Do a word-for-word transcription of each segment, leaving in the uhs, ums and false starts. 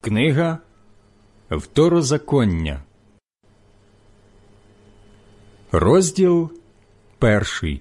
Книга Второзаконня, розділ перший.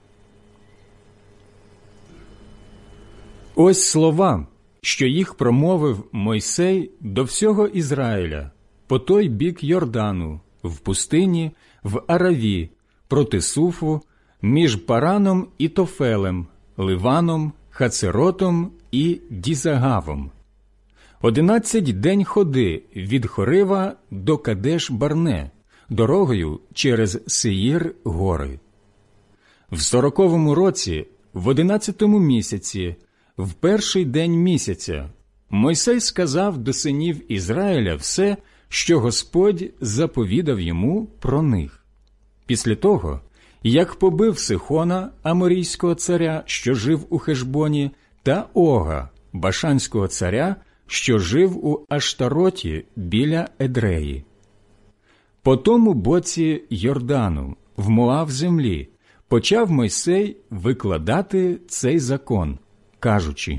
Ось слова, що їх промовив Мойсей до всього Ізраїля по той бік Йордану, в пустині, в Араві, проти Суфу, між Параном і Тофелем, Ливаном, Хацеротом і Дізагавом. Одинадцять день ходи від Хорива до Кадеш-Барне, дорогою через Сеїр гори. В сороковому році, в одинадцятому місяці, в перший день місяця, Мойсей сказав до синів Ізраїля все, що Господь заповідав йому про них. Після того, як побив Сихона, аморійського царя, що жив у Хешбоні, та Ога, башанського царя, що жив у Аштароті біля Едреї. По тому боці Йордану, в Моав землі, почав Мойсей викладати цей закон, кажучи: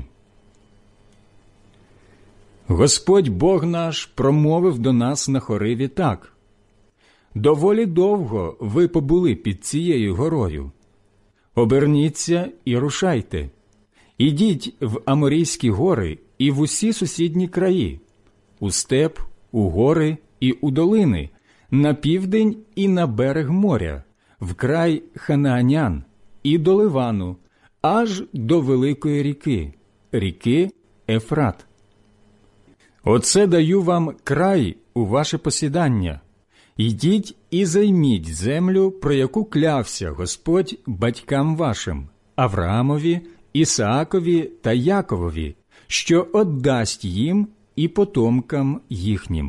Господь Бог наш промовив до нас на Хориві так: «Доволі довго ви побули під цією горою. Оберніться і рушайте. Ідіть в Аморійські гори і в усі сусідні краї, у степ, у гори і у долини, на південь і на берег моря, в край Ханаанян і до Ливану, аж до великої ріки, ріки Ефрат. Оце даю вам край у ваше посідання. Йдіть і займіть землю, про яку клявся Господь батькам вашим, Авраамові, Ісаакові та Яковові, що оддасть їм і потомкам їхнім.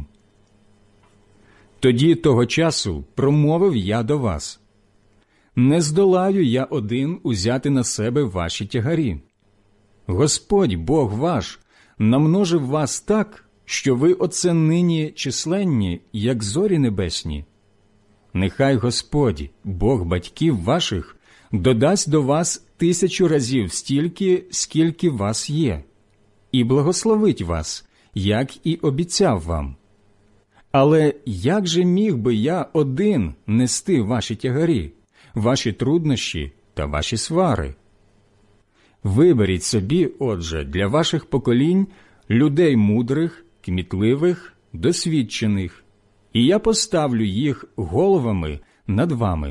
Тоді того часу промовив я до вас: не здолаю я один узяти на себе ваші тягарі. Господь, Бог ваш, намножив вас так, що ви оце нині численні, як зорі небесні. Нехай Господь, Бог батьків ваших, додасть до вас тисячу разів стільки, скільки вас є, і благословить вас, як і обіцяв вам. Але як же міг би я один нести ваші тягарі, ваші труднощі та ваші свари? Виберіть собі, отже, для ваших поколінь людей мудрих, кмітливих, досвідчених, і я поставлю їх головами над вами.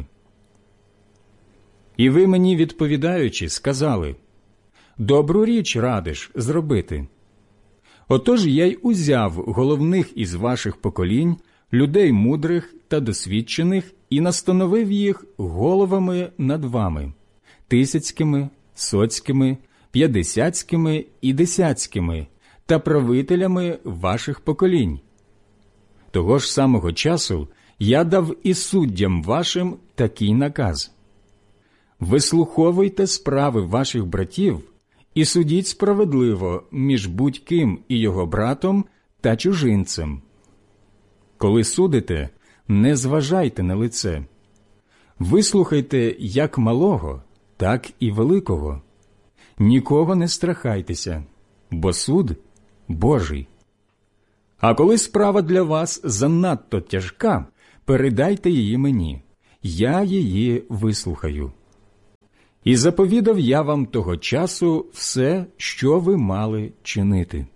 І ви мені, відповідаючи, сказали: добру річ радиш зробити. Отож я й узяв головних із ваших поколінь, людей мудрих та досвідчених, і настановив їх головами над вами, тисяцькими, соцькими, п'ятдесятськими і десятськими, та правителями ваших поколінь. Того ж самого часу я дав і суддям вашим такий наказ: вислуховуйте справи ваших братів і судіть справедливо між будь-ким і його братом та чужинцем. Коли судите, не зважайте на лице. Вислухайте як малого, так і великого. Нікого не страхайтеся, бо суд Божий. А коли справа для вас занадто тяжка, передайте її мені, я її вислухаю. І заповідав я вам того часу все, що ви мали чинити.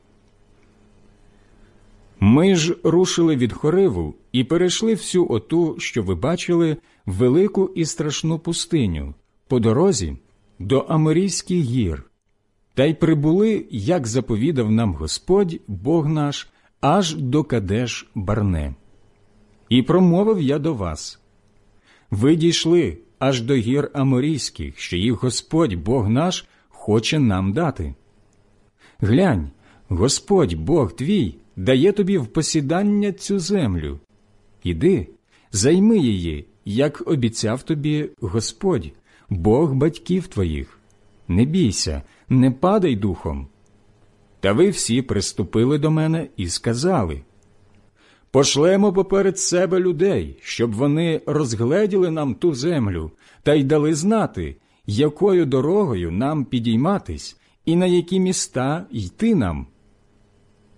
Ми ж рушили від Хориву і перейшли всю оту, що ви бачили, велику і страшну пустиню, по дорозі до Аморійських гір, та й прибули, як заповідав нам Господь, Бог наш, аж до Кадеш-Барне. І промовив я до вас: ви дійшли аж до гір Аморійських, що їх Господь, Бог наш, хоче нам дати. Глянь, Господь, Бог твій, дає тобі в посідання цю землю. Іди, займи її, як обіцяв тобі Господь, Бог батьків твоїх. Не бійся, не падай духом. Та ви всі приступили до мене і сказали: пошлемо поперед себе людей, щоб вони розгледіли нам ту землю та й дали знати, якою дорогою нам підійматись і на які міста йти нам.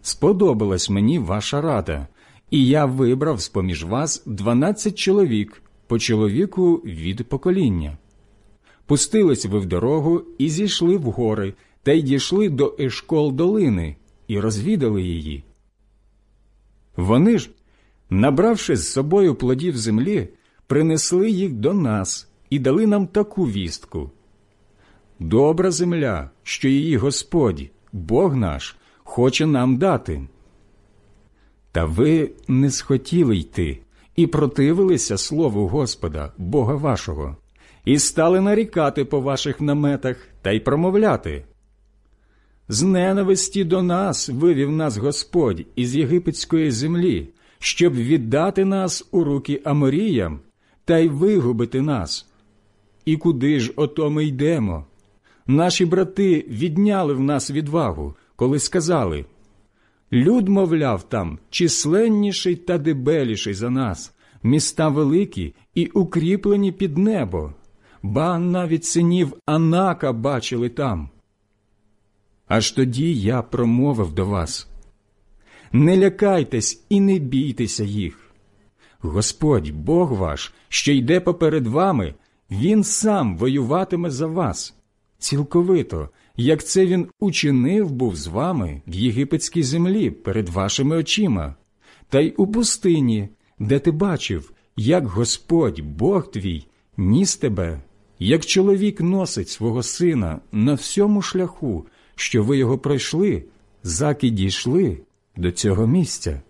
сподобалась мені ваша рада, і я вибрав з-поміж вас дванадцять чоловік, по чоловіку від покоління. Пустились ви в дорогу і зійшли в гори, та й дійшли до Ешкол долини, і розвідали її. Вони ж, набравши з собою плодів землі, принесли їх до нас і дали нам таку вістку. Добра земля, що її Господь, Бог наш, хоче нам дати. Та ви не схотіли йти і противилися слову Господа, Бога вашого, і стали нарікати по ваших наметах та й промовляти. З ненависті до нас вивів нас Господь із єгипетської землі, щоб віддати нас у руки Аморіям та й вигубити нас. І куди ж ото ми йдемо? Наші брати відняли в нас відвагу, коли сказали: люд, мовляв, там численніший та дебеліший за нас, міста великі і укріплені під небо, ба навіть синів Анака бачили там. Аж тоді я промовив до вас: не лякайтесь і не бійтеся їх. Господь, Бог ваш, що йде поперед вами, Він сам воюватиме за вас, цілковито, як це Він учинив був з вами в єгипетській землі перед вашими очима, та й у пустині, де ти бачив, як Господь, Бог твій, ніс тебе, як чоловік носить свого сина на всьому шляху, що ви його пройшли, заки дійшли до цього місця.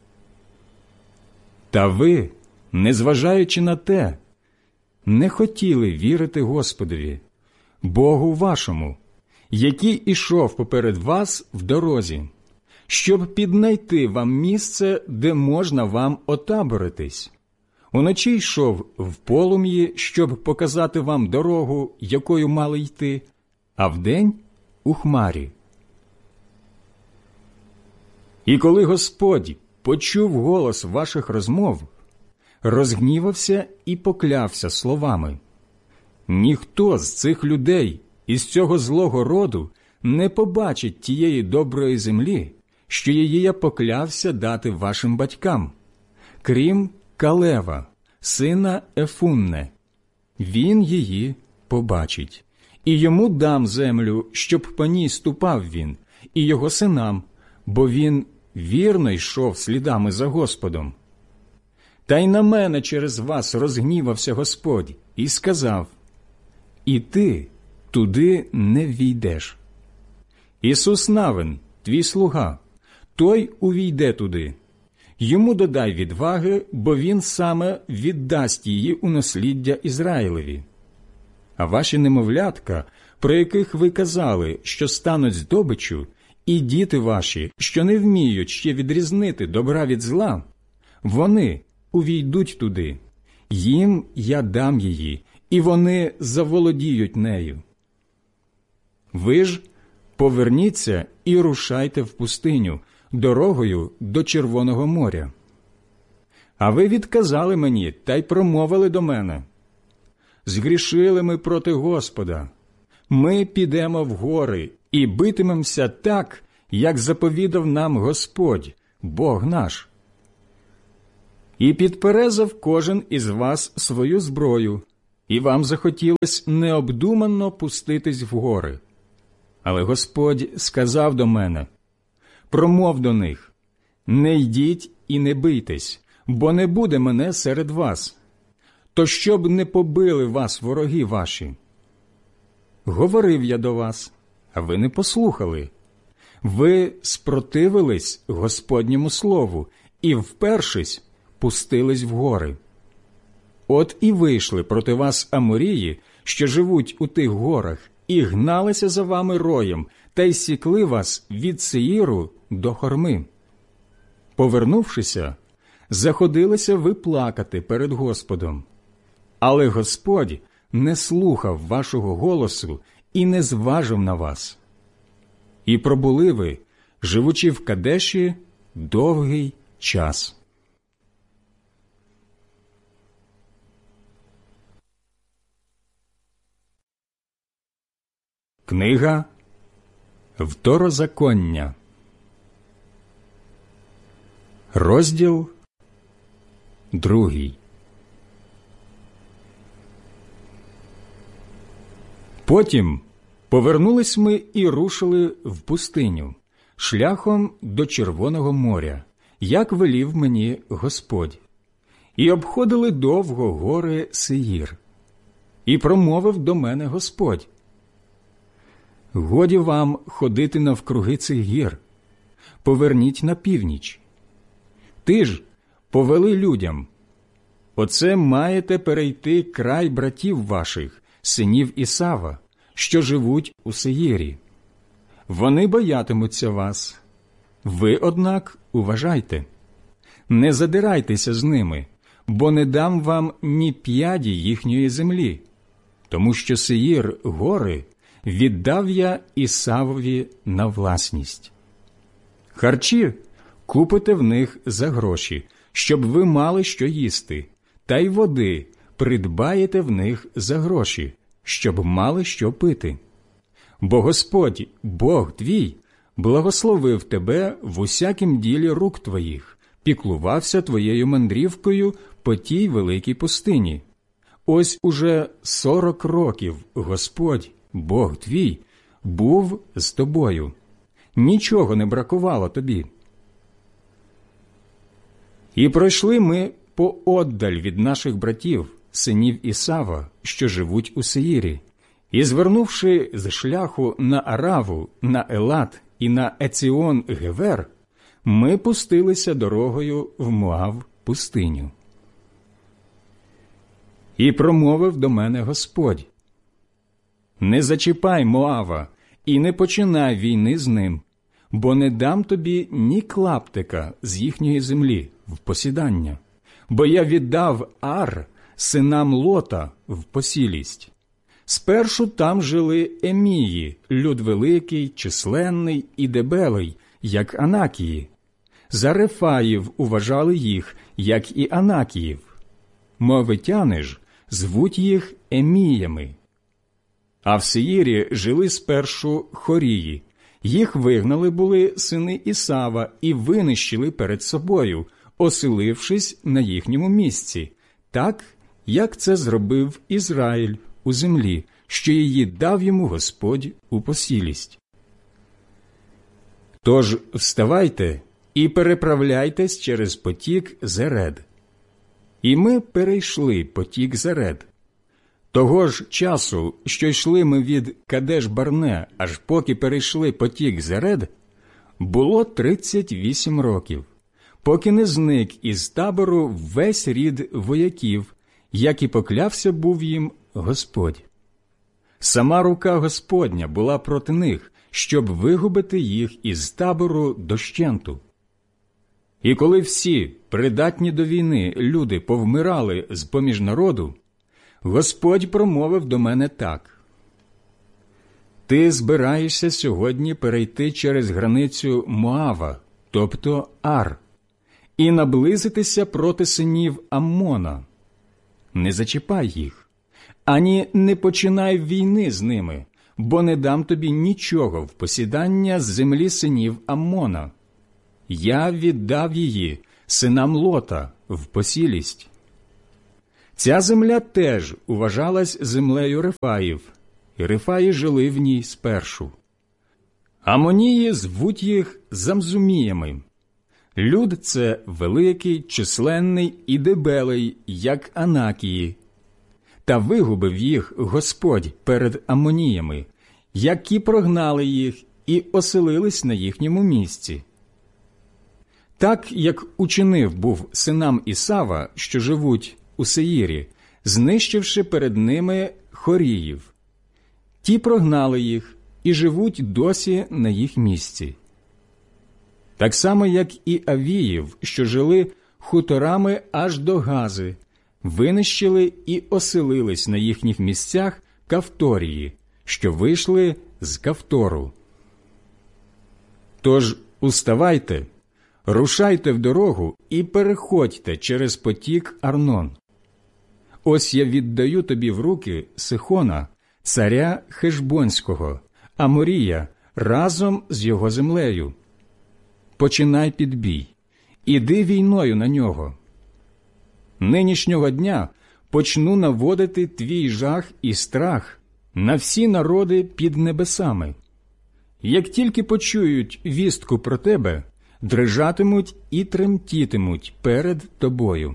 Та ви, незважаючи на те, не хотіли вірити Господові, Богу вашому, який ішов поперед вас в дорозі, щоб піднайти вам місце, де можна вам отаборитись. Уночі йшов в полум'ї, щоб показати вам дорогу, якою мали йти, а вдень – у хмарі. І коли Господь почув голос ваших розмов, розгнівався і поклявся словами: ніхто з цих людей із цього злого роду не побачить тієї доброї землі, що її я поклявся дати вашим батькам, крім Калева, сина Ефунне. Він її побачить. І йому дам землю, щоб по ній ступав він, і його синам, бо він вірно йшов слідами за Господом. Та й на мене через вас розгнівався Господь і сказав: і ти туди не ввійдеш. Ісус Навин, твій слуга, той увійде туди. Йому додай відваги, бо він саме віддасть її у насліддя Ізраїлеві. А ваші немовлятка, про яких ви казали, що стануть здобиччю, і діти ваші, що не вміють ще відрізнити добра від зла, вони увійдуть туди. Їм я дам її, і вони заволодіють нею. Ви ж поверніться і рушайте в пустиню, дорогою до Червоного моря. А ви відказали мені та й промовили до мене: згрішили ми проти Господа. Ми підемо в гори і битимемося так, як заповідав нам Господь, Бог наш. І підперезав кожен із вас свою зброю, і вам захотілось необдумано пуститись в гори. Але Господь сказав до мене: промов до них: не йдіть і не бийтесь, бо не буде мене серед вас, то щоб не побили вас вороги ваші. Говорив я до вас, а ви не послухали. Ви спротивились Господньому слову і, впершись, пустились в гори. От і вийшли проти вас Аморії, що живуть у тих горах, і гналися за вами роєм, та й сікли вас від Сеїру до Хорми. Повернувшися, заходилися ви плакати перед Господом. Але Господь не слухав вашого голосу і не зважив на вас. І пробули ви, живучи в Кадеші, довгий час. Книга Второзаконня, Розділ другий. Потім повернулись ми і рушили в пустиню, шляхом до Червоного моря, як велів мені Господь, і обходили довго гори Сеїр. І промовив до мене Господь: «Годі вам ходити навкруги цих гір, поверніть на північ. Ти ж повели людям: оце маєте перейти край братів ваших, синів Ісава, що живуть у Сеїрі. Вони боятимуться вас. Ви, однак, уважайте, не задирайтеся з ними, бо не дам вам ні п'яді їхньої землі, тому що Сеїр гори віддав я Ісавові на власність. Харчі купите в них за гроші, щоб ви мали що їсти, та й води придбаєте в них за гроші, щоб мали що пити. Бо Господь, Бог твій, благословив тебе в усякім ділі рук твоїх, піклувався твоєю мандрівкою по тій великій пустині. Ось уже сорок років Господь, Бог твій, був з тобою. Нічого не бракувало тобі. І пройшли ми пооддаль від наших братів, синів Ісава, що живуть у Сеїрі, і, звернувши з шляху на Араву, на Елат і на Еціон-Гевер, ми пустилися дорогою в Моав пустиню. І промовив до мене Господь: «Не зачіпай Моава і не починай війни з ним, бо не дам тобі ні клаптика з їхньої землі в посідання, бо я віддав Ар синам Лота в посілість. Спершу там жили Емії, люд великий, численний і дебелий, як Анакії. За Рефаїв уважали їх, як і Анакіїв. Моавитяни ж звуть їх Еміями. А в Сеїрі жили спершу Хорії. Їх вигнали були сини Ісава і винищили перед собою, оселившись на їхньому місці, так, як це зробив Ізраїль у землі, що її дав йому Господь у посілість. Тож вставайте і переправляйтесь через потік Зеред. І ми перейшли потік Зеред. Того ж часу, що йшли ми від Кадеш-Барне, аж поки перейшли потік Зеред, було тридцять вісім років, поки не зник із табору весь рід вояків, як і поклявся був їм Господь. Сама рука Господня була проти них, щоб вигубити їх із табору дощенту. І коли всі придатні до війни люди повмирали з-поміж народу, Господь промовив до мене так: «Ти збираєшся сьогодні перейти через границю Моава, тобто Ар, і наблизитися проти синів Аммона. Не зачіпай їх, ані не починай війни з ними, бо не дам тобі нічого в посідання з землі синів Аммона. Я віддав її синам Лота в посілість. Ця земля теж уважалась землею Рефаїв, і Рефаї жили в ній спершу. Амонії звуть їх Замзуміями. Люд це великий, численний і дебелий, як Анакії. Та вигубив їх Господь перед Амоніями, які прогнали їх і оселились на їхньому місці. Так, як учинив був синам Ісава, що живуть у Сеїрі, знищивши перед ними Хоріїв. Ті прогнали їх і живуть досі на їх місці. Так само, як і Авіїв, що жили хуторами аж до Гази, винищили і оселились на їхніх місцях Кавторії, що вийшли з Кавтору. Тож уставайте, рушайте в дорогу і переходьте через потік Арнон. Ось я віддаю тобі в руки Сихона, царя Хешбонського, Аморія, разом з його землею. Починай підбій, іди війною на нього. Нинішнього дня почну наводити твій жах і страх на всі народи під небесами. Як тільки почують вістку про тебе, дрижатимуть і тремтітимуть перед тобою.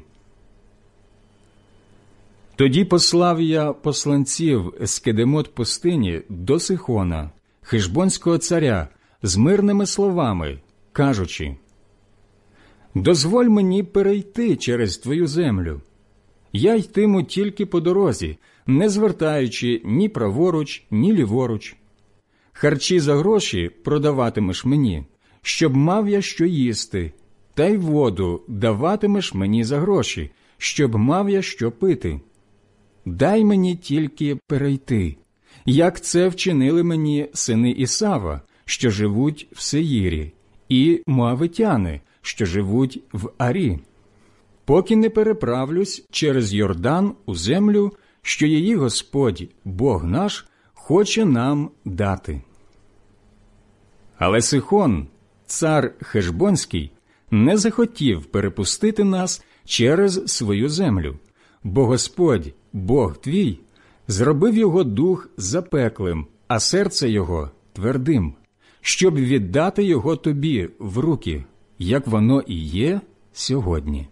Тоді послав я посланців з Кедемот пустині до Сихона, хешбонського царя, з мирними словами, кажучи: «Дозволь мені перейти через твою землю. Я йтиму тільки по дорозі, не звертаючи ні праворуч, ні ліворуч. Харчі за гроші продаватимеш мені, щоб мав я що їсти, та й воду даватимеш мені за гроші, щоб мав я що пити. Дай мені тільки перейти, як це вчинили мені сини Ісава, що живуть в Сеїрі, і моавитяни, що живуть в Арі, поки не переправлюсь через Йордан у землю, що її Господь, Бог наш, хоче нам дати». Але Сихон, цар Хешбонський, не захотів перепустити нас через свою землю, бо Господь, Бог твій, зробив його дух запеклим, а серце його твердим, щоб віддати його тобі в руки, як воно і є сьогодні.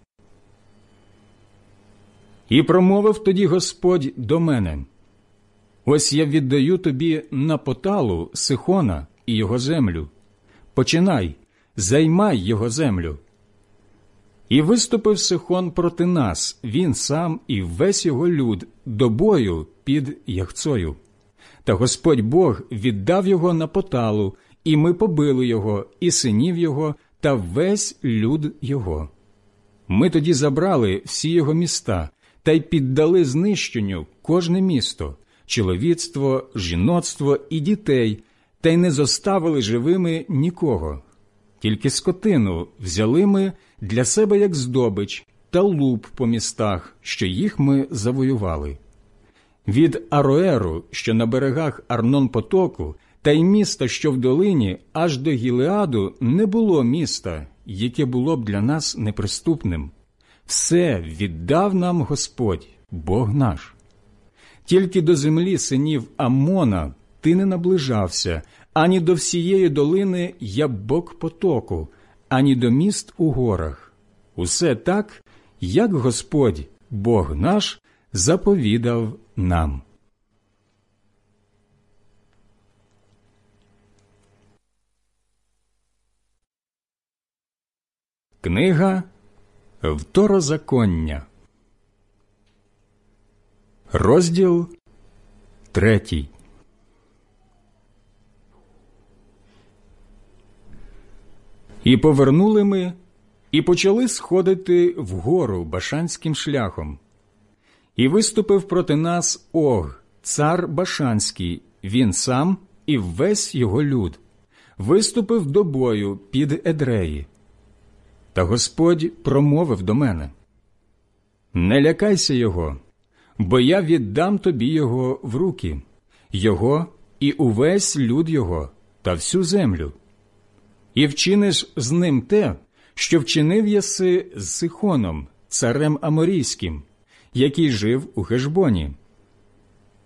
І промовив тоді Господь до мене: «Ось я віддаю тобі на поталу Сихона і його землю. Починай, займай його землю». І виступив Сихон проти нас, він сам і весь його люд, до бою під Яхцою. Та Господь Бог віддав його на поталу, і ми побили його, і синів його, та весь люд його. Ми тоді забрали всі його міста, та й піддали знищенню кожне місто, чоловіцтво, жіноцтво і дітей, та й не зоставили живими нікого. Тільки скотину взяли ми для себе як здобич та луп по містах, що їх ми завоювали. Від Ароеру, що на берегах Арнон-потоку, та й міста, що в долині, аж до Гілеаду не було міста, яке було б для нас неприступним. Все віддав нам Господь, Бог наш. Тільки до землі синів Аммона ти не наближався, ані до всієї долини Яббок потоку, ані до міст у горах. Усе так, як Господь, Бог наш, заповідав нам. Книга Второзаконня, розділ третій. І повернули ми, і почали сходити вгору Башанським шляхом. І виступив проти нас Ог, цар Башанський, він сам і весь його люд, виступив до бою під Едреї. Та Господь промовив до мене: «Не лякайся його, бо я віддам тобі його в руки, його і увесь люд його та всю землю. І вчиниш з ним те, що вчинив єси з Сихоном, царем Аморійським, який жив у Хешбоні,